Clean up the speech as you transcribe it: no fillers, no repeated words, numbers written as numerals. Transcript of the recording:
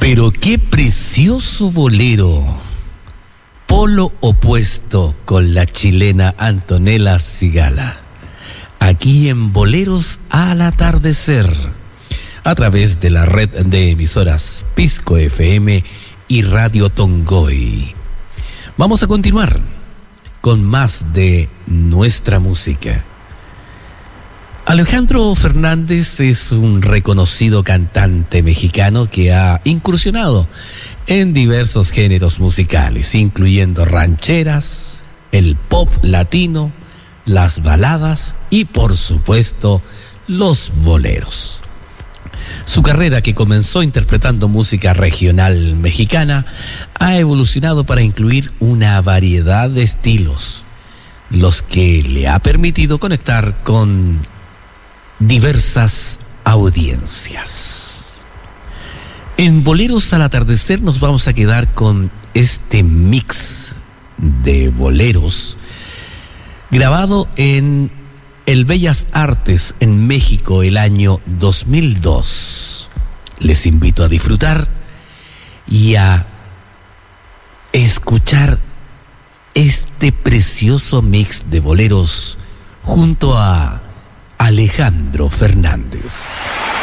Pero qué precioso bolero. Polo opuesto con la chilena Antonella Sigala. Aquí en Boleros al Atardecer, a través de la red de emisoras Pisco FM y Radio Tongoy. Vamos a continuar con más de nuestra música. Alejandro Fernández es un reconocido cantante mexicano que ha incursionado en diversos géneros musicales, incluyendo rancheras, el pop latino, las baladas y, por supuesto, los boleros. Su carrera, que comenzó interpretando música regional mexicana, ha evolucionado para incluir una variedad de estilos, los que le ha permitido conectar con diversas audiencias. En Boleros al Atardecer nos vamos a quedar con este mix de boleros grabado en el Bellas Artes en México el año 2002. Les invito a disfrutar y a escuchar este precioso mix de boleros junto a Alejandro Fernández.